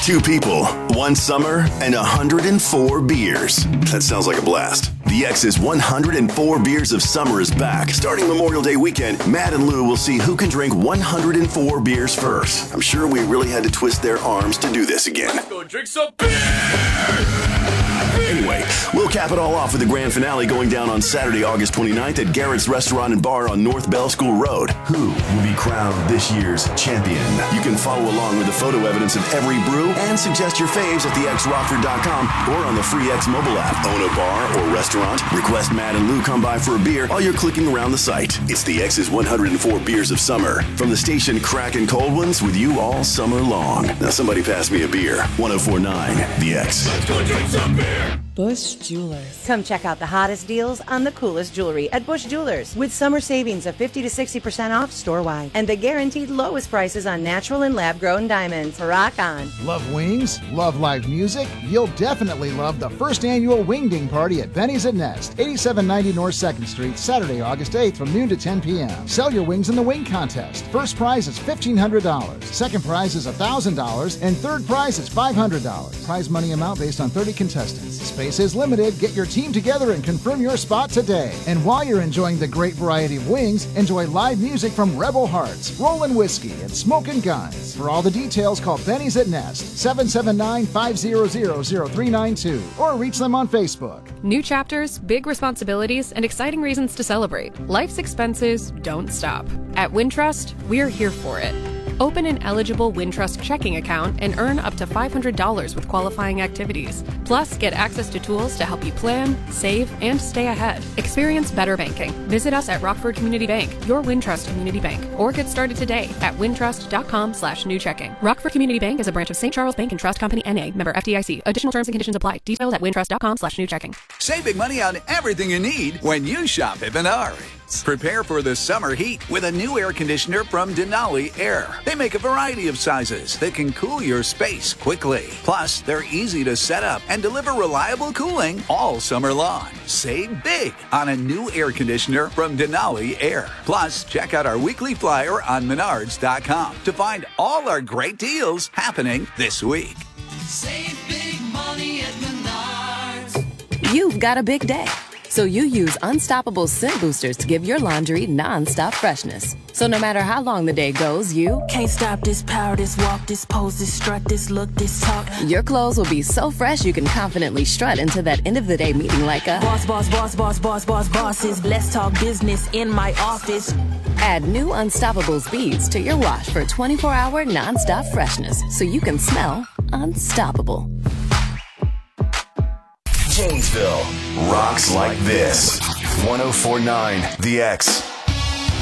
2 people, 1 summer, and 104 beers. That sounds like a blast. The X's 104 Beers of Summer is back. Starting Memorial Day weekend, Matt and Lou will see who can drink 104 beers first. I'm sure we really had to twist their arms to do this again. Let's go drink some beer! Anyway, we'll cap it all off with the grand finale going down on Saturday, August 29th at Garrett's Restaurant and Bar on North Bell School Road. Who will be crowned this year's champion? You can follow along with the photo evidence of every brew and suggest your faves at thexrockford.com or on the free X mobile app. Own a bar or restaurant? Request Matt and Lou come by for a beer while you're clicking around the site. It's the X's 104 Beers of Summer. From the station cracking cold ones with you all summer long. Now somebody pass me a beer. 104.9 The X. Let's go drink some beer! Bush Jewelers. Come check out the hottest deals on the coolest jewelry at Bush Jewelers with summer savings of 50 to 60% off store-wide and the guaranteed lowest prices on natural and lab-grown diamonds. Rock on. Love wings? Love live music? You'll definitely love the first annual Wingding Party at Benny's at Nest, 8790 North 2nd Street, Saturday, August 8th from noon to 10 p.m. Sell your wings in the wing contest. First prize is $1,500. Second prize is $1,000. And third prize is $500. Prize money amount based on 30 contestants. Space is limited. Get your team together and confirm your spot today. And while you're enjoying the great variety of wings, enjoy live music from Rebel Hearts, Rollin' Whiskey, and Smokin' Guns. For all the details, call Benny's at Nest, 779-500-0392, or reach them on Facebook. New chapters, big responsibilities, and exciting reasons to celebrate. Life's expenses don't stop. At Wintrust, we're here for it. Open an eligible Wintrust checking account and earn up to $500 with qualifying activities. Plus, get access to tools to help you plan, save, and stay ahead. Experience better banking. Visit us at Rockford Community Bank, your Wintrust community bank, or get started today at wintrust.com/new checking. Rockford Community Bank is a branch of St. Charles Bank and Trust Company, N.A., member FDIC. Additional terms and conditions apply. Details at wintrust.com/new checking. Save big money on everything you need when you shop at Menards. Prepare for the summer heat with a new air conditioner from Denali Air. They make a variety of sizes that can cool your space quickly. Plus, they're easy to set up and deliver reliable cooling all summer long. Save big on a new air conditioner from Denali Air. Plus, check out our weekly flyer on Menards.com to find all our great deals happening this week. Save big money at Menards. You've got a big day, so you use Unstoppable Scent Boosters to give your laundry non-stop freshness. So no matter how long the day goes, you can't stop this power, this walk, this pose, this strut, this look, this talk. Your clothes will be so fresh you can confidently strut into that end of the day meeting like a boss, boss, boss, boss, boss, boss, bosses. Let's talk business in my office. Add new Unstoppables beads to your wash for 24-hour non-stop freshness so you can smell unstoppable. Janesville rocks like this. 104.9 The X.